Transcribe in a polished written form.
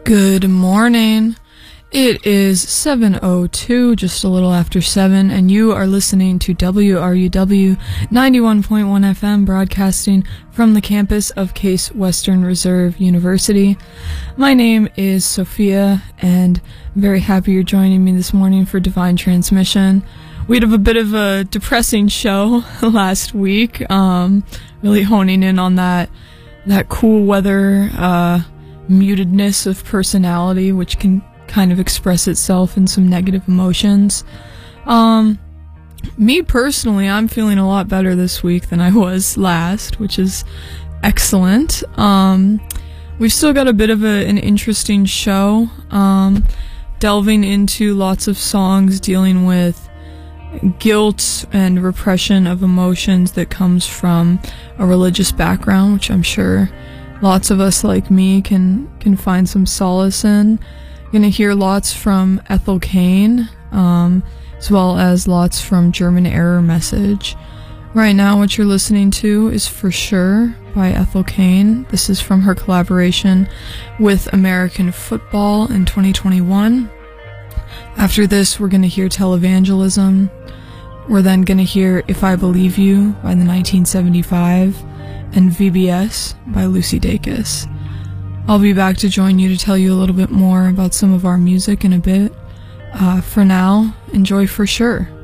Good morning. It is 7:02, just a little after 7, and you are listening to WRUW 91.1 FM, broadcasting from the campus of Case Western Reserve University. My name is Sophia, and I'm very happy you're joining me this morning for Divine Transmission. We had a bit of a depressing show last week, really honing in on that cool weather, mutedness of personality, which can kind of express itself in some negative emotions. Me personally, I'm feeling a lot better this week than I was last, which is excellent. We've still got a bit of an interesting show, delving into lots of songs dealing with guilt and repression of emotions that comes from a religious background, which I'm sure lots of us like me can find some solace in. You're gonna hear lots from Ethel Cain, as well as lots from German Error Message. Right now, what you're listening to is For Sure by Ethel Cain. This is from her collaboration with American Football in 2021. After this, we're gonna hear Televangelism. We're then gonna hear If I Believe You by the 1975 and VBS by Lucy Dacus. I'll be back to join you to tell you a little bit more about some of our music in a bit. For now, enjoy For Sure.